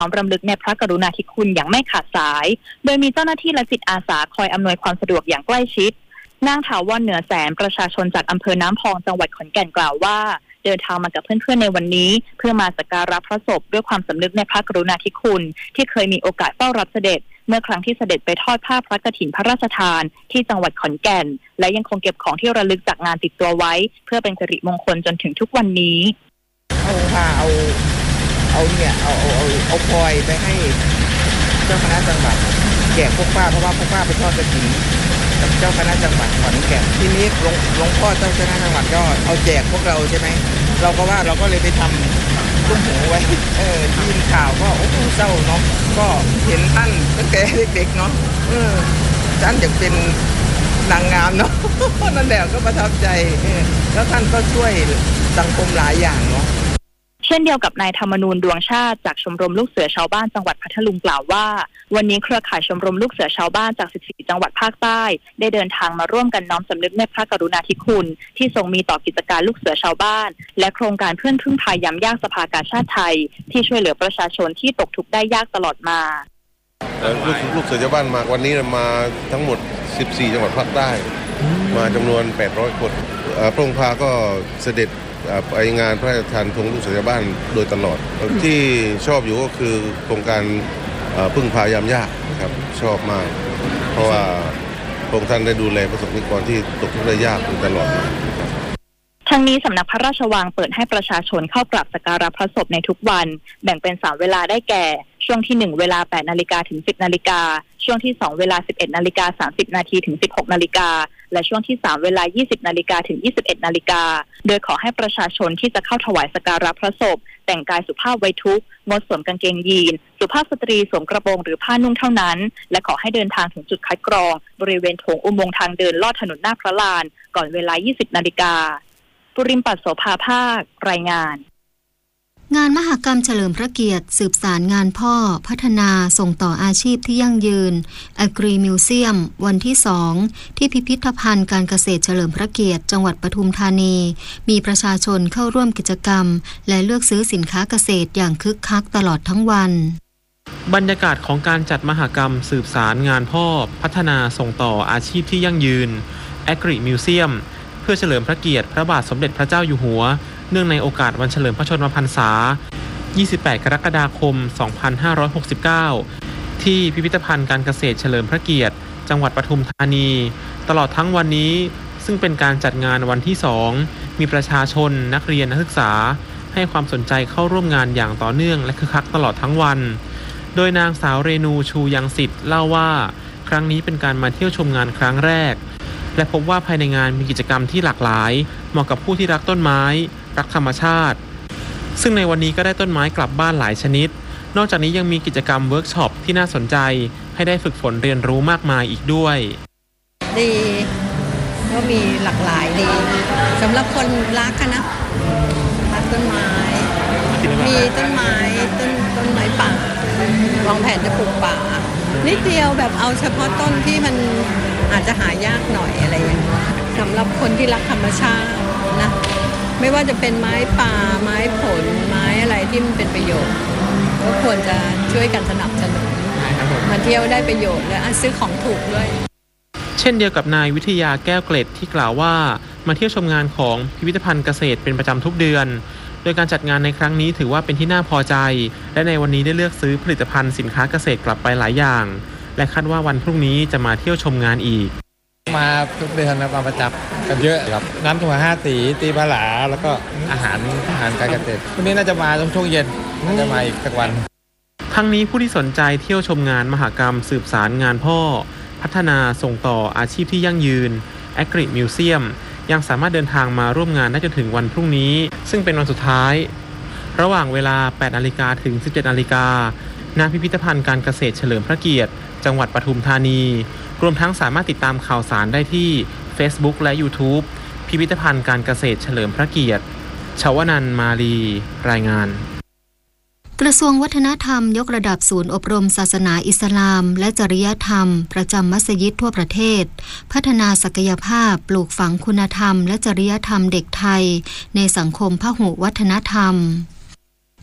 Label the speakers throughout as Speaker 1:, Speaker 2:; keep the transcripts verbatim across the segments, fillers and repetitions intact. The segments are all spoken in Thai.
Speaker 1: น้อมรำลึกในพระกรุณาธิคุณอย่างไม่ขาดสายโดยมีเจ้าหน้าที่และจิตอาสาคอยอำนวยความสะดวกอย่างใกล้ชิดนางถาวรเหนือแสนประชาชนจากอำเภอน้ำพองจังหวัดขอนแก่นกล่าวว่าเดินทางมากับเพื่อนๆในวันนี้เพื่อมาสักการะพระศพด้วยความสำนึกในพระกรุณาธิคุณที่เคยมีโอกาสเฝ้ารับเสด็จเมื่อครั้งที่เสด็จไปทอดผ้าพระกฐินพระราชทานที่จังหวัดขอนแก่นและยังคงเก็บของที่ระลึกจากงานติดตัวไว้เพื่อเป็นสิริมงคลจนถึงทุกวันนี้
Speaker 2: เอาผ้าเอาเอาเนี่ยเอาเอาเอาเอาพลอยไปให้เจ้าคณะจังหวัดแจกพวกป้าเพราะว่าพวกป้าไปทอดกฐินกับเจ้าคณะจังหวัดขอนแก่นทีนี้หลวงหลวงพ่อเจ้าคณะจังหวัดก็เอาแจกพวกเราใช่ไหมเราก็ว่าเราก็เลยไปทำตุ้มหูไว้เออทีมข่าวก็โอ้โหเศร้าเนาะก็เห็นท่านตั้งแต่เด็กๆเนาะเออท่านอยากเป็นนางงามเนาะนั่นแหละก็ประทับใจเออแล้วท่านก็ช่วยสังคมหลายอย่างเนาะ
Speaker 1: เช่นเดียวกับนายธรรมนูญดวงชาติจากชมรมลูกเสือชาวบ้านจังหวัดพัทลุงกล่าวว่าวันนี้เครือข่ายชมรมลูกเสือชาวบ้านจากสิบสี่จังหวัดภาคใต้ได้เดินทางมาร่วมกันน้อมสำนึกในพระกรุณาธิคุณที่ทรงมีต่อกิจการลูกเสือชาวบ้านและโครงการเพื่อนพึ่งพายามยากสภากาชาติไทยที่ช่วยเหลือประชาชนที่ตกทุกข์ได้ยากตลอดมา
Speaker 3: ลูกลูกเสือชาวบ้านมาวันนี้มาทั้งหมดสิบสี่จังหวัดภาคใต้มาจำนวนแปดร้อยคนพระองค์พาก็เสด็จไปงานพระราชทานธงลูกเสือชาวบ้านโดยตลอดที่ชอบอยู่ก็คือโครงการพึ่งพายามยากครับชอบมากเพราะว่าพระองค์ท่านได้ดูแลประสบนิกรที่ตกทุกข์ได้ยากตลอด
Speaker 1: ทั้งนี้สำนักพระราชวังเปิดให้ประชาชนเข้ากราบสักการะพระศพในทุกวันแบ่งเป็นสามเวลาได้แก่ช่วงที่หนึ่งเวลา แปดนาฬิกา ถึง สิบนาฬิกาช่วงที่สองเวลา สิบเอ็ดนาฬิกาสามสิบนาที ถึง สิบหกนาฬิกาและช่วงที่สามเวลา ยี่สิบนาฬิกา ถึง ยี่สิบเอ็ดนาฬิกาโดยขอให้ประชาชนที่จะเข้าถวายสักการะพระศพแต่งกายสุภาพไว้ทุกข์งดสวมกางเกงยีนสุภาพสตรีสวมกระโปรงหรือผ้านุ่งเท่านั้นและขอให้เดินทางถึงจุดคัดกรองบริเวณโถงอุโมงค์ทางเดินลอดถนนหน้าพระลานก่อนเวลา ยี่สิบนาฬิกาปุริมปัสโสภาภาครายงาน
Speaker 4: งานมหกรรมเฉลิมพระเกียรติสืบสารงานพ่อพัฒนาส่งต่ออาชีพที่ยั่งยืน Agri Museum วันที่สองที่พิพิธภัณฑ์การเกษตรเฉลิมพระเกียรติจังหวัดปทุมธานีมีประชาชนเข้าร่วมกิจกรรมและเลือกซื้อสินค้าเกษตรอย่างคึกคักตลอดทั้งวัน
Speaker 5: บรรยากาศของการจัดมหกรรมสืบสารงานพ่อพัฒนาส่งต่ออาชีพที่ยั่งยืน Agri Museum เพื่อเฉลิมพระเกียรติพระบาทสมเด็จพระเจ้าอยู่หัวเนื่องในโอกาสวันเฉลิมพระชนมพรรษายี่สิบแปดกรกฎาคมสองพันห้าร้อยหกสิบเก้าที่พิพิธภัณฑ์การเกษตรเฉลิมพระเกียรติจังหวัดปทุมธานีตลอดทั้งวันนี้ซึ่งเป็นการจัดงานวันที่สองมีประชาชนนักเรียนนักศึกษาให้ความสนใจเข้าร่วมงานอย่างต่อเนื่องและคึกคักตลอดทั้งวันโดยนางสาวเรนูชูยังสิทธิ์เล่าว่าครั้งนี้เป็นการมาเที่ยวชมงานครั้งแรกและพบว่าภายในงานมีกิจกรรมที่หลากหลายเหมาะกับผู้ที่รักต้นไม้รักธรรมชาติซึ่งในวันนี้ก็ได้ต้นไม้กลับบ้านหลายชนิดนอกจากนี้ยังมีกิจกรรมเวิร์กช็อปที่น่าสนใจให้ได้ฝึกฝนเรียนรู้มากมายอีกด้วย
Speaker 6: ดีก็มีหลากหลายดีสำหรับคนรักกันนะรักต้นไม้มีต้นไม้ต้นต้นไม้ป่าวางแผนจะปลูกป่านิดเดียวแบบเอาเฉพาะต้นที่มันอาจจะหายากหน่อยอะไรอย่างเงี้ยสำหรับคนที่รักธรรมชาตินะไม่ว่าจะเป็นไม้ป่าไม้ผลไม้อะไรที่มันเป็นประโยชน์ก็ควรจะช่วยกันสนับสนุนมาเที่ยวได้ประโยชน์และซื้อของถูกด้วย
Speaker 5: เช่นเดียวกับนายวิทยาแก้วเกล็ดที่กล่าวว่ามาเที่ยวชมงานของพิพิธภัณฑ์เกษตรเป็นประจำทุกเดือนโดยการจัดงานในครั้งนี้ถือว่าเป็นที่น่าพอใจและในวันนี้ได้เลือกซื้อผลิตภัณฑ์สินค้าเกษตรกลับไปหลายอย่างและคาดว่าวันพรุ่งนี้จะมาเที่ยวชมงานอีก
Speaker 7: มาทุกเดือนมาประจำกันเยอะครับน้ำถั่วห้าตีตีบาหลาแล้วก็อาหารอาหารการเกษตรวันนี้น่าจะมาช่วงเย็นน่าจะมาอีกสักวัน
Speaker 5: ทั้งนี้ผู้ที่สนใจเที่ยวชมงานมหกรรมสืบสารงานพ่อพัฒนาส่งต่ออาชีพที่ยั่งยืน Agri Museum ยังสามารถเดินทางมาร่วมงานได้จนถึงวันพรุ่งนี้ซึ่งเป็นวันสุดท้ายระหว่างเวลา แปดนาฬิกา ถึง สิบเจ็ดนาฬิกาณพิพิธภัณฑ์การเกษตรเฉลิมพระเกียรติจังหวัดปทุมธานีรวมทั้งสามารถติดตามข่าวสารได้ที่ Facebook และ YouTube พิพิธภัณฑ์การเกษตรเฉลิมพระเกียรติชวนันท์มาลีรายงาน
Speaker 4: กระทรวงวัฒนธรรมยกระดับศูนย์อบรมศาสนาอิสลามและจริยธรรมประจำมัสยิดทั่วประเทศพัฒนาศักยภาพปลูกฝังคุณธรรมและจริยธรรมเด็กไทยในสังคมพหุวัฒนธรรม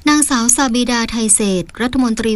Speaker 4: นางสาวซาบิดาไทยเศรษฐ์รัฐมนตรี